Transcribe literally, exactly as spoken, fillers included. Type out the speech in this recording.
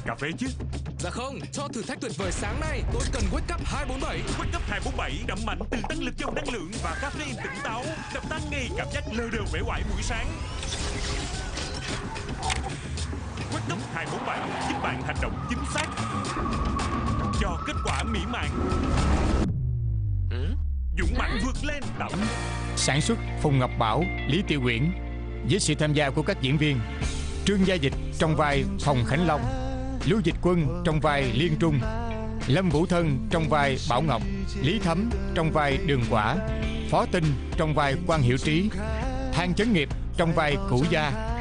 cà phê chứ? Dạ không, cho thử thách tuyệt vời sáng nay tôi cần Wake Up hai bốn bảy. Wake Up hai bốn bảy đậm mạnh từ tăng lực giàu năng lượng và caffeine tỉnh táo, đập tan ngay cảm giác lơ đơ uể oải buổi sáng. Wake Up hai bốn bảy giúp bạn hành động chính xác, cho kết quả mỹ mãn. Dũng mạnh vượt lên đậm. Sản xuất Phùng Ngọc Bảo, Lý Tiểu Uyển, với sự tham gia của các diễn viên Trương Gia Dịch trong vai Phòng Khánh Long, Lưu Dịch Quân trong vai Liên Trung, Lâm Vũ Thân trong vai Bảo Ngọc, Lý Thấm trong vai Đường Quả, Phó Tinh trong vai Quan Hiểu Trí, Thang Chấn Nghiệp trong vai Cửu Gia,